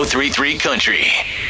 1033 Country.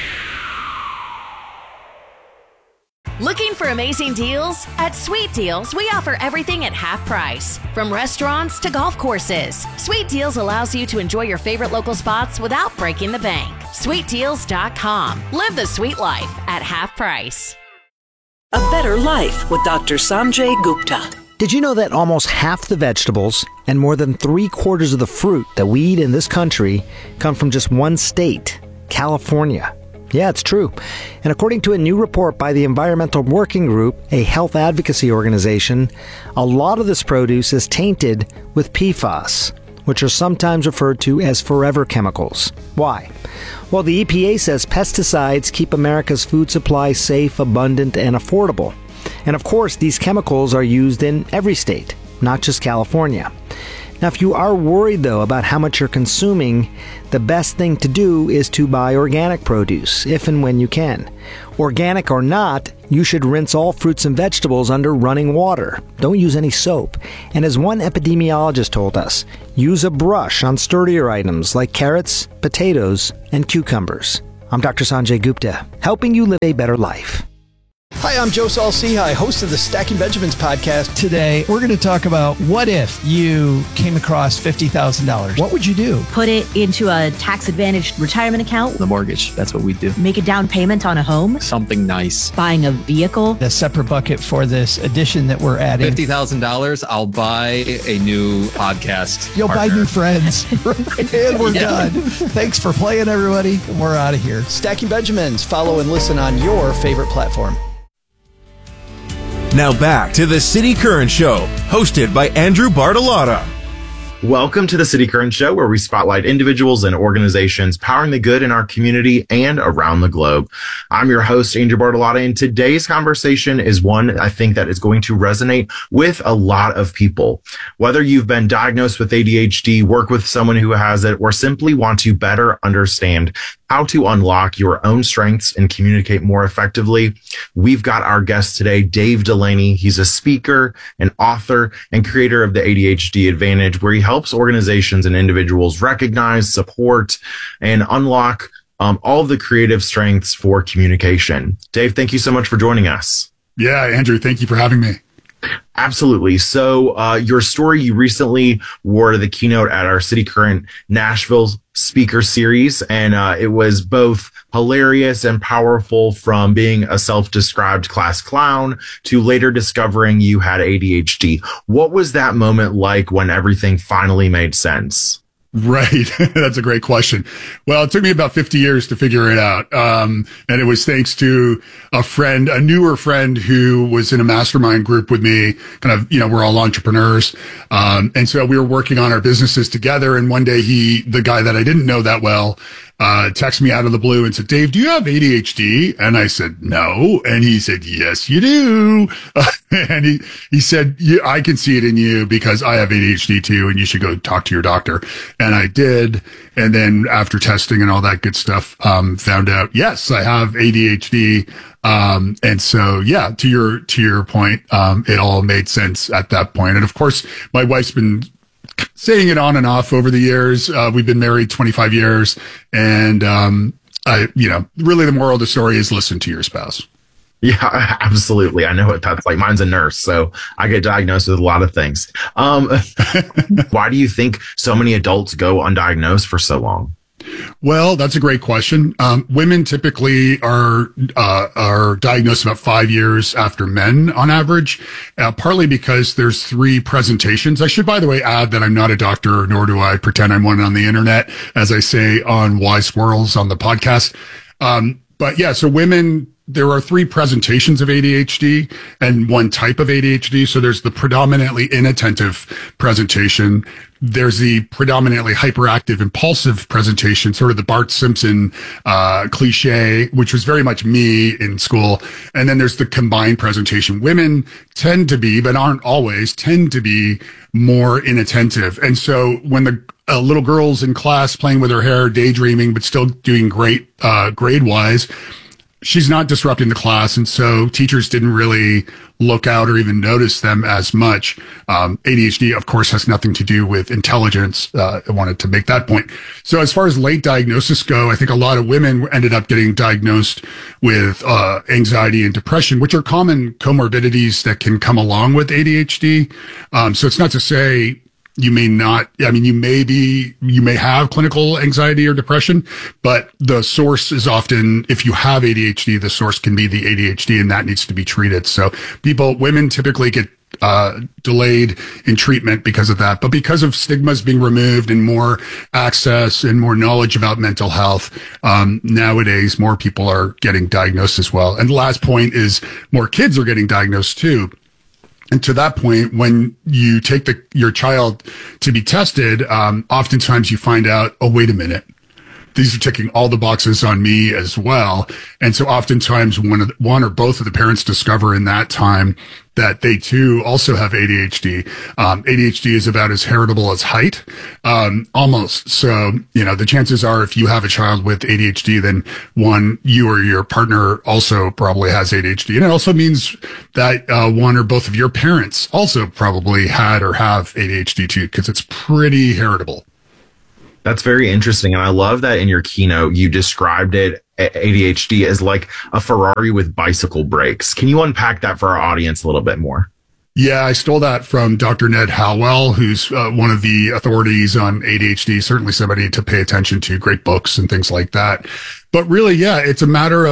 Looking for amazing deals? At Sweet Deals, we offer everything at half price. From restaurants to golf courses, Sweet Deals allows you to enjoy your favorite local spots without breaking the bank. SweetDeals.com. Live the sweet life at half price. A Better Life with Dr. Sanjay Gupta. Did you know that almost half the vegetables and more than 3/4 of the fruit that we eat in this country come from just one state, California? Yeah, it's true. And according to a new report by the Environmental Working Group, a health advocacy organization, a lot of this produce is tainted with PFAS, which are sometimes referred to as forever chemicals. Why? Well, the EPA says pesticides keep America's food supply safe, abundant, and affordable. And of course, these chemicals are used in every state, not just California. Now, if you are worried, though, about how much you're consuming, the best thing to do is to buy organic produce, if and when you can. Organic or not, you should rinse all fruits and vegetables under running water. Don't use any soap. And as one epidemiologist told us, use a brush on sturdier items like carrots, potatoes, and cucumbers. I'm Dr. Sanjay Gupta, helping you live a better life. Hi, I'm Joe Saul-Sehy, host of the Stacking Benjamins podcast. Today, we're going to talk about what if you came across $50,000? What would you do? Put it into a tax-advantaged retirement account. The mortgage, that's what we do. Make a down payment on a home. Something nice. Buying a vehicle. A separate bucket for this addition that we're adding. $50,000, I'll buy a new podcast. You'll partner. buy new friends. And we're done. Thanks for playing, everybody. We're out of here. Stacking Benjamins. Follow and listen on your favorite platform. Now back to the City Current Show, hosted by Andrew Bartolotta. Welcome to the City Current Show, where we spotlight individuals and organizations powering the good in our community and around the globe. I'm your host, Andrew Bartolotta, and today's conversation is one I think that is going to resonate with a lot of people. Whether you've been diagnosed with ADHD, work with someone who has it, or simply want to better understand how to unlock your own strengths and communicate more effectively, we've got our guest today, Dave Delaney. He's a speaker, an author, and creator of the ADHD Advantage, where he helps organizations and individuals recognize, support, and unlock all of the creative strengths for communication. Dave, thank you so much for joining us. Yeah, Andrew, thank you for having me. Absolutely. So your story, you recently wore the keynote at our City Current Nashville speaker series, and it was both hilarious and powerful, from being a self-described class clown to later discovering you had ADHD. What was that moment like when everything finally made sense? Right. That's a great question. Well, it took me about 50 years to figure it out. And it was thanks to a newer friend who was in a mastermind group with me. Kind of, we're all entrepreneurs. And so we were working on our businesses together. And one day the guy that I didn't know that well, texted me out of the blue and said, "Dave, do you have ADHD?" And I said, "No." And he said, "Yes, you do." And he said, "I can see it in you because I have ADHD too, and you should go talk to your doctor." And I did. And then after testing and all that good stuff, found out, yes, I have ADHD. And so, yeah, to your point, it all made sense at that point. And of course, my wife's been saying it on and off over the years. We've been married 25 years. And, really the moral of the story is listen to your spouse. Yeah, absolutely. I know what that's like. Mine's a nurse, so I get diagnosed with a lot of things. Why do you think so many adults go undiagnosed for so long? Well, that's a great question. Women typically are diagnosed about 5 years after men on average, partly because there's 3 presentations. I should, by the way, add that I'm not a doctor, nor do I pretend I'm one on the internet, as I say on Wise Squirrels on the podcast. But yeah, so women, there are 3 presentations of ADHD and 1 type of ADHD. So there's the predominantly inattentive presentation. There's the predominantly hyperactive impulsive presentation, sort of the Bart Simpson cliche, which was very much me in school. And then there's the combined presentation. Women tend to be, but aren't always, tend to be more inattentive. And so when the little girl's in class playing with her hair, daydreaming, but still doing great grade-wise, she's not disrupting the class. And so teachers didn't really look out or even notice them as much. ADHD, of course, has nothing to do with intelligence. I wanted to make that point. So as far as late diagnosis go, I think a lot of women ended up getting diagnosed with anxiety and depression, which are common comorbidities that can come along with ADHD. So it's not to say you may not, I mean, you may have clinical anxiety or depression, but the source is often, if you have ADHD, the source can be the ADHD, and that needs to be treated. So women typically get delayed in treatment because of that, but because of stigmas being removed and more access and more knowledge about mental health, nowadays more people are getting diagnosed as well. And the last point is more kids are getting diagnosed too. And to that point, when you take your child to be tested, oftentimes you find out, oh, wait a minute, these are ticking all the boxes on me as well. And so oftentimes one or both of the parents discover in that time that they too also have ADHD. ADHD is about as heritable as height, almost. So, the chances are if you have a child with ADHD, then you or your partner also probably has ADHD. And it also means that one or both of your parents also probably had or have ADHD too, because it's pretty heritable. That's very interesting. And I love that in your keynote, you described ADHD as like a Ferrari with bicycle brakes. Can you unpack that for our audience a little bit more? Yeah, I stole that from Dr. Ned Hallowell, who's one of the authorities on ADHD, certainly somebody to pay attention to, great books and things like that. But really, yeah, it's a matter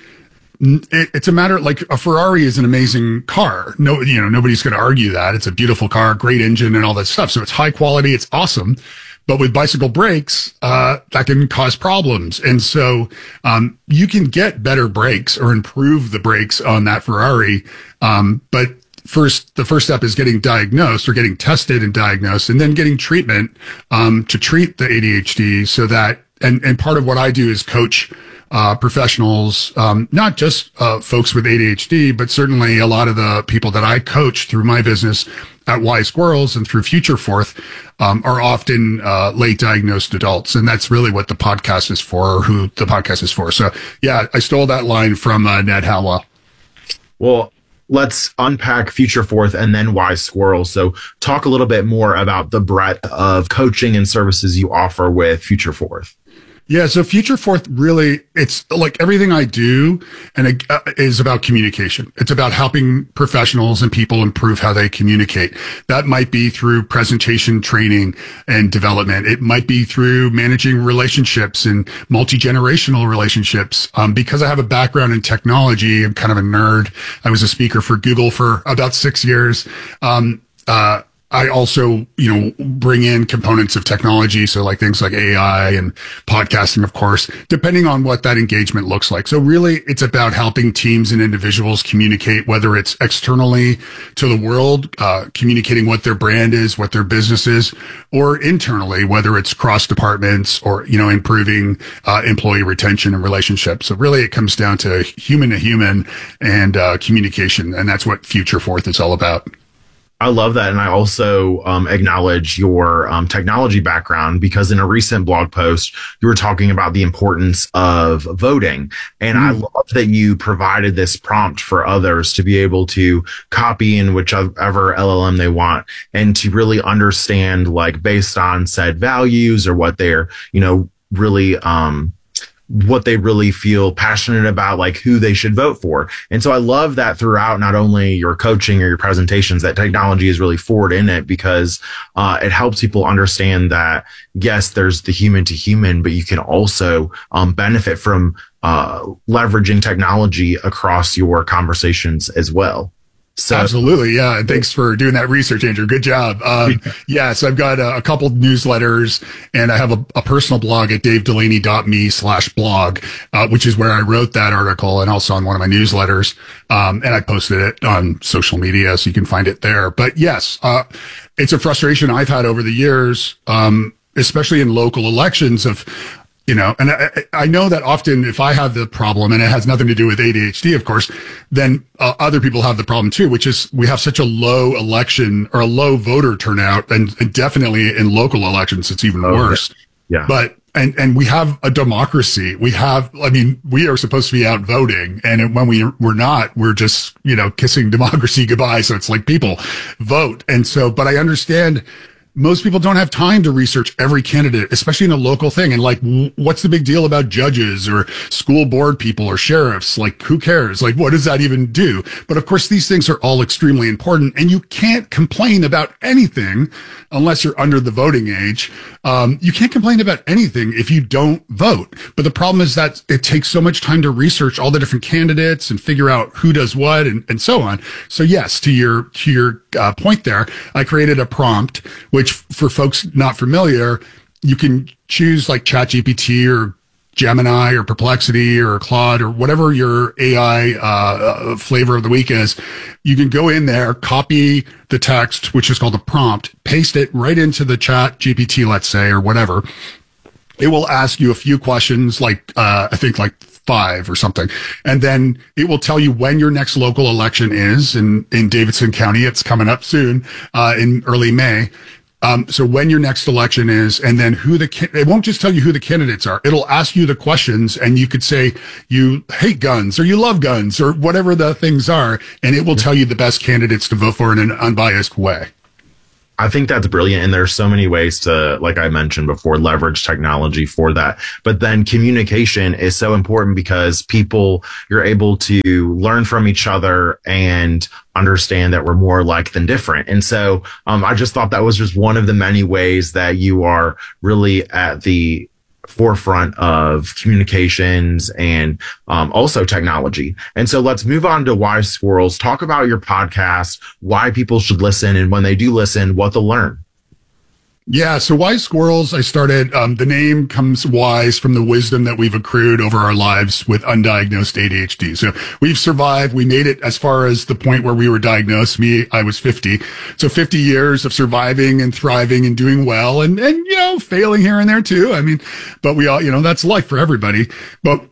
like a Ferrari is an amazing car. Nobody's going to argue that. It's a beautiful car, great engine and all that stuff. So it's high quality. It's awesome. But with bicycle brakes, that can cause problems. And so, you can get better brakes or improve the brakes on that Ferrari. But the first step is getting diagnosed or getting tested and diagnosed, and then getting treatment, to treat the ADHD so that, and part of what I do is coach professionals, not just folks with ADHD, but certainly a lot of the people that I coach through my business at Y Squirrels and through Future Forth are often late diagnosed adults. And that's really what the podcast is for, or who the podcast is for. So, yeah, I stole that line from Ned Hallowell. Well, let's unpack Future Forth and then Y Squirrels. So talk a little bit more about the breadth of coaching and services you offer with Future Forth. Yeah, so Future Forth really, it's like everything I do, and it is about communication. It's about helping professionals and people improve how they communicate. That might be through presentation training and development. It might be through managing relationships and multi-generational relationships. Because I have a background in technology, I'm kind of a nerd. I was a speaker for Google for about 6 years. I also, bring in components of technology. So like things like AI and podcasting, of course, depending on what that engagement looks like. So really it's about helping teams and individuals communicate, whether it's externally to the world, communicating what their brand is, what their business is, or internally, whether it's cross departments or, improving, employee retention and relationships. So really it comes down to human and, communication. And that's what Future Forth is all about. I love that. And I also acknowledge your technology background, because in a recent blog post, you were talking about the importance of voting. And I love that you provided this prompt for others to be able to copy in whichever LLM they want and to really understand, like, based on said values or what they're, really what they really feel passionate about, like who they should vote for. And so I love that throughout not only your coaching or your presentations, that technology is really forward in it, because it helps people understand that, yes, there's the human to human, but you can also benefit from leveraging technology across your conversations as well. So, absolutely. Yeah. And thanks for doing that research, Andrew. Good job. So I've got a couple newsletters, and I have a personal blog at davedelaney.me/blog, which is where I wrote that article, and also on one of my newsletters. And I posted it on social media, so you can find it there. But yes, it's a frustration I've had over the years, especially in local elections of, and I know that often if I have the problem, and it has nothing to do with ADHD, of course, then other people have the problem too, which is we have such a low election or a low voter turnout, and definitely in local elections, it's even worse. Yeah. But and we have a democracy. We are supposed to be out voting. And when we're not, we're just, kissing democracy goodbye. So it's like, people vote. And so, but I understand most people don't have time to research every candidate, especially in a local thing. And like, what's the big deal about judges or school board people or sheriffs? Like, who cares? Like, what does that even do? But of course, these things are all extremely important, and you can't complain about anything unless you're under the voting age. You can't complain about anything if you don't vote. But the problem is that it takes so much time to research all the different candidates and figure out who does what and so on. So yes, to your point there, I created a prompt, which for folks not familiar, you can choose like ChatGPT or Gemini or Perplexity or Claude or whatever your AI flavor of the week is. You can go in there, copy the text, which is called a prompt, paste it right into the ChatGPT, let's say, or whatever. It will ask you a few questions, like I think like 5 or something. And then it will tell you when your next local election is in Davidson County. It's coming up soon, in early May. So when your next election is, and then it won't just tell you who the candidates are. It'll ask you the questions, and you could say you hate guns or you love guns or whatever the things are. And it will tell you the best candidates to vote for in an unbiased way. I think that's brilliant. And there's so many ways to, like I mentioned before, leverage technology for that. But then communication is so important because you're able to learn from each other and understand that we're more alike than different. And so I just thought that was just one of the many ways that you are really at the forefront of communications and also technology. And so let's move on to Wise Squirrels. Talk about your podcast, why people should listen, and when they do listen, what they'll learn. Yeah, so Wise Squirrels, I started, the name comes wise from the wisdom that we've accrued over our lives with undiagnosed ADHD. So we've survived. We made it as far as the point where we were diagnosed. I was 50. So 50 years of surviving and thriving and doing well and failing here and there too. I mean, but we all, that's life for everybody. But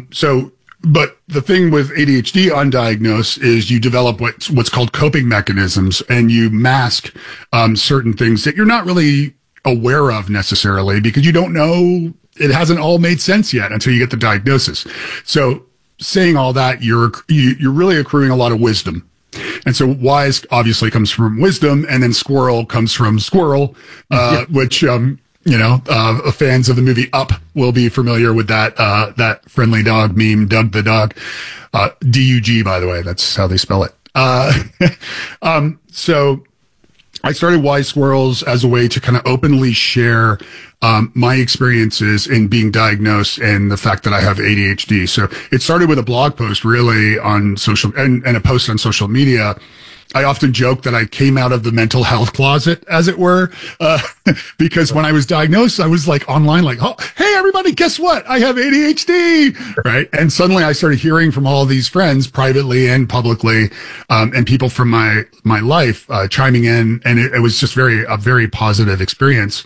the thing with ADHD undiagnosed is you develop what's called coping mechanisms, and you mask certain things that you're not really aware of necessarily because you don't know, it hasn't all made sense yet until you get the diagnosis. So saying all that, you're really accruing a lot of wisdom. And so wise obviously comes from wisdom, and then squirrel comes from squirrel, which fans of the movie Up will be familiar with that friendly dog meme, Doug the dog. D-U-G, by the way, that's how they spell it. So I started Wise Squirrels as a way to kind of openly share my experiences in being diagnosed and the fact that I have ADHD. So it started with a blog post really on social and a post on social media. I often joke that I came out of the mental health closet, as it were, because when I was diagnosed, I was like online, like, oh, hey, everybody, guess what? I have ADHD, right? And suddenly I started hearing from all these friends privately and publicly, and people from my life, chiming in. And it was just a very positive experience.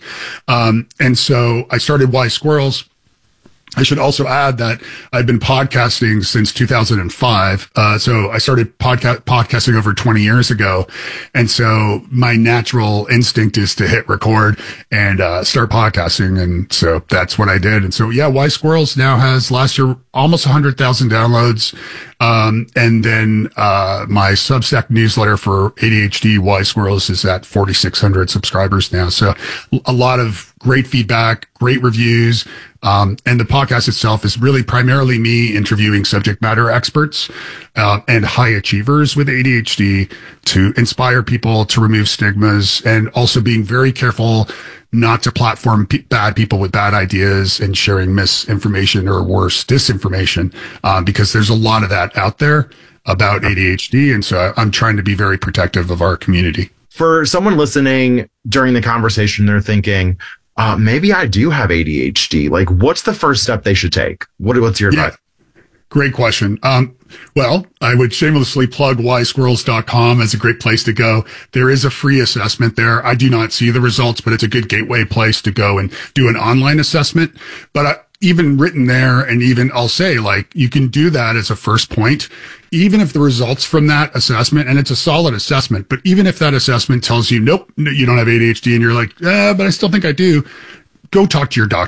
And so I started Wise Squirrels. I should also add that I've been podcasting since 2005. So I started podcasting over 20 years ago. And so my natural instinct is to hit record and start podcasting. And so that's what I did. And so, yeah, Wise Squirrels now has last year almost 100,000 downloads. And then my Substack newsletter for ADHD Wise Squirrels is at 4,600 subscribers now. So a lot of great feedback, great reviews. And the podcast itself is really primarily me interviewing subject matter experts and high achievers with ADHD to inspire people to remove stigmas, and also being very careful not to platform bad people with bad ideas and sharing misinformation or worse, disinformation, because there's a lot of that out there about ADHD. And so I'm trying to be very protective of our community. For someone listening during the conversation, they're thinking, maybe I do have ADHD. Like, what's the first step they should take? What's your advice? Great question. Well, I would shamelessly plug wisesquirrels.com as a great place to go. There is a free assessment there. I do not see the results, but it's a good gateway place to go and do an online assessment. But even written there, and even I'll say, like, you can do that as a first point, even if the results from that assessment, and it's a solid assessment, but even if that assessment tells you, nope, you don't have ADHD, and you're like, but I still think I do, go talk to your doctor.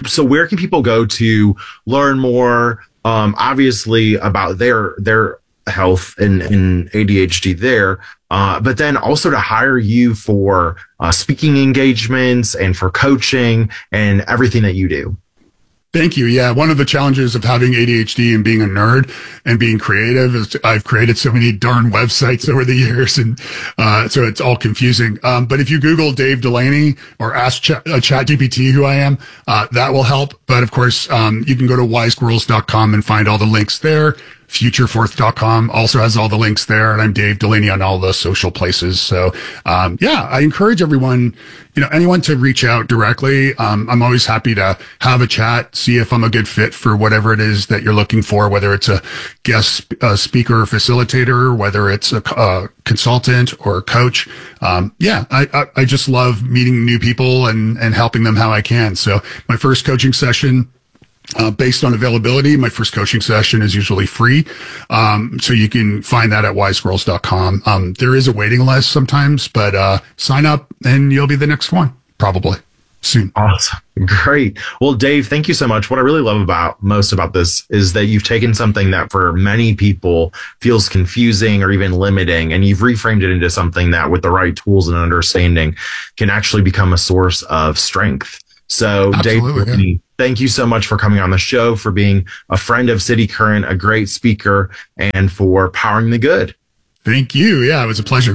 So where can people go to learn more, obviously about their health and ADHD there, but then also to hire you for speaking engagements and for coaching and everything that you do? Thank you. Yeah. One of the challenges of having ADHD and being a nerd and being creative is I've created so many darn websites over the years. And, so it's all confusing. But if you Google Dave Delaney or ask ChatGPT who I am, that will help. But of course, you can go to wisesquirrels.com and find all the links there. Futureforth.com also has all the links there. And I'm Dave Delaney on all the social places. So, I encourage everyone, anyone to reach out directly. I'm always happy to have a chat, see if I'm a good fit for whatever it is that you're looking for, whether it's a guest speaker or facilitator, whether it's a consultant or a coach. I just love meeting new people and helping them how I can. So my first coaching session, based on availability, my first coaching session is usually free. So you can find that at wisesquirrels.com. There is a waiting list sometimes, but sign up and you'll be the next one, probably soon. Awesome. Great. Well, Dave, thank you so much. What I really love most about this is that you've taken something that for many people feels confusing or even limiting, and you've reframed it into something that with the right tools and understanding can actually become a source of strength. So, absolutely, Dave, thank you so much for coming on the show, for being a friend of City Current, a great speaker, and for powering the good. Thank you. Yeah, it was a pleasure.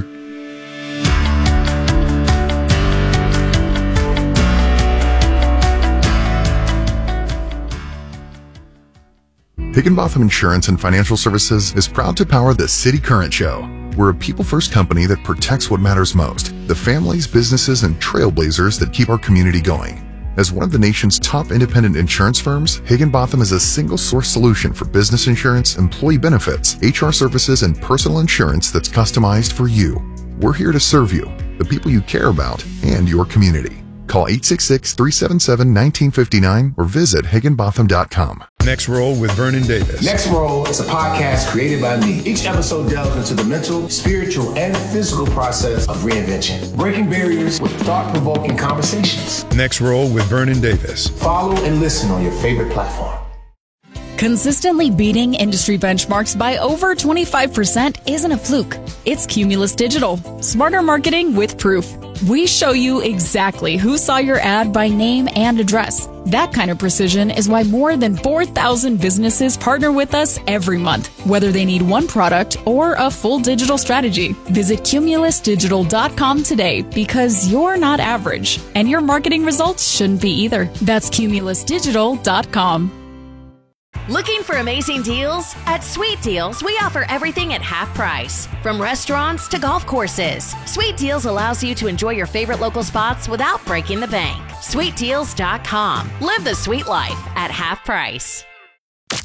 Higginbotham Insurance and Financial Services is proud to power the City Current Show. We're a people-first company that protects what matters most, the families, businesses, and trailblazers that keep our community going. As one of the nation's top independent insurance firms, Higginbotham is a single-source solution for business insurance, employee benefits, HR services, and personal insurance that's customized for you. We're here to serve you, the people you care about, and your community. Call 866-377-1959 or visit higginbotham.com. Next Roll with Vernon Davis. Next Roll is a podcast created by me. Each episode delves into the mental, spiritual, and physical process of reinvention, breaking barriers with thought-provoking conversations. Next Roll with Vernon Davis. Follow and listen on your favorite platform. Consistently beating industry benchmarks by over 25% isn't a fluke. It's Cumulus Digital. Smarter marketing with proof. We show you exactly who saw your ad by name and address. That kind of precision is why more than 4,000 businesses partner with us every month, whether they need one product or a full digital strategy. Visit cumulusdigital.com today because you're not average, and your marketing results shouldn't be either. That's cumulusdigital.com. Looking for amazing deals? At Sweet Deals, we offer everything at half price. From restaurants to golf courses, Sweet Deals allows you to enjoy your favorite local spots without breaking the bank. SweetDeals.com. Live the sweet life at half price.